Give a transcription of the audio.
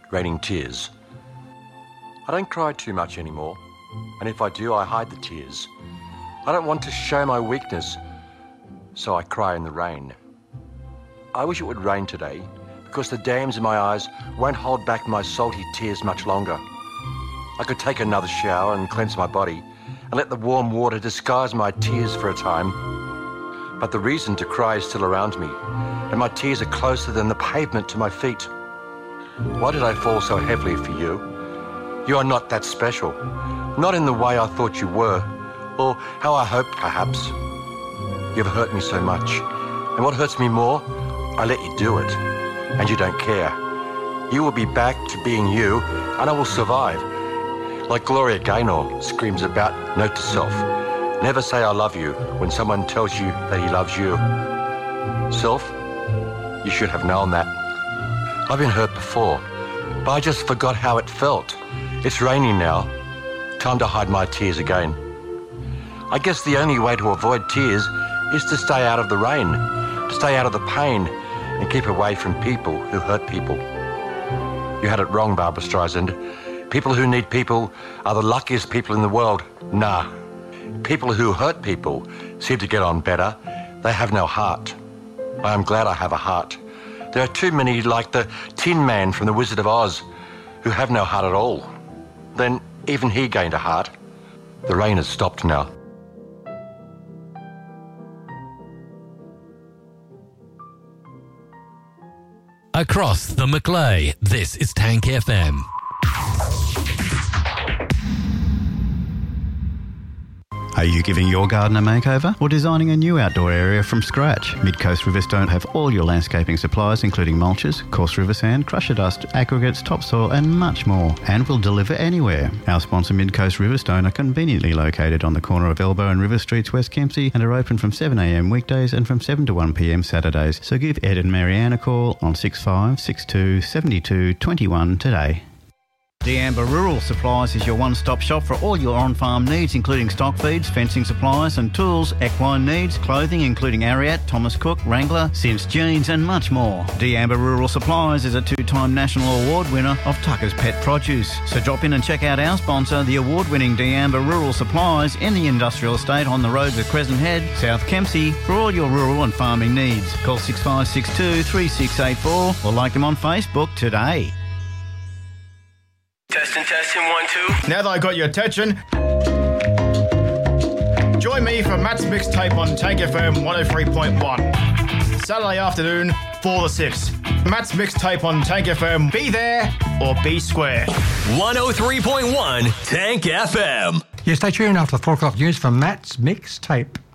raining tears. I don't cry too much anymore, and if I do, I hide the tears. I don't want to show my weakness, so I cry in the rain. I wish it would rain today, because the dams in my eyes won't hold back my salty tears much longer. I could take another shower and cleanse my body, and let the warm water disguise my tears for a time. But the reason to cry is still around me, and my tears are closer than the pavement to my feet. Why did I fall so heavily for you? You are not that special, not in the way I thought you were, or how I hoped perhaps. You've hurt me so much, and what hurts me more, I let you do it, and you don't care. You will be back to being you, and I will survive. Like Gloria Gaynor screams about, note to self, never say I love you when someone tells you that he loves you. Self, you should have known that. I've been hurt before, but I just forgot how it felt. It's raining now. Time to hide my tears again. I guess the only way to avoid tears is to stay out of the rain, to stay out of the pain, and keep away from people who hurt people. You had it wrong, Barbra Streisand. People who need people are the luckiest people in the world. Nah. People who hurt people seem to get on better. They have no heart. I am glad I have a heart. There are too many like the Tin Man from The Wizard of Oz who have no heart at all. Then even he gained a heart. The rain has stopped now. Across the Macleay, this is Tank FM. Are you giving your garden a makeover or designing a new outdoor area from scratch? Mid-Coast Riverstone have all your landscaping supplies, including mulches, coarse river sand, crusher dust, aggregates, topsoil and much more, and will deliver anywhere. Our sponsor Mid-Coast Riverstone are conveniently located on the corner of Elbow and River Streets, West Kempsey, and are open from 7am weekdays and from 7 to 1pm Saturdays. So give Ed and Marianne a call on 6562 72 21 today. D'Amber Rural Supplies is your one-stop shop for all your on-farm needs, including stock feeds, fencing supplies and tools, equine needs, clothing including Ariat, Thomas Cook, Wrangler, Since Jeans and much more. D'Amber Rural Supplies is a 2-time national award winner of Tucker's Pet Produce. So drop in and check out our sponsor, the award-winning D'Amber Rural Supplies in the industrial estate on the roads of Crescent Head, South Kempsey, for all your rural and farming needs. Call 6562 3684 or like them on Facebook today. Testing, 1, 2. Now that I got your attention, join me for Matt's mixtape on Tank FM 103.1. Saturday afternoon, 4 to 6. Matt's mixtape on Tank FM. Be there or be square. 103.1 Tank FM. Yeah, stay tuned after the 4 o'clock news for Matt's mixtape.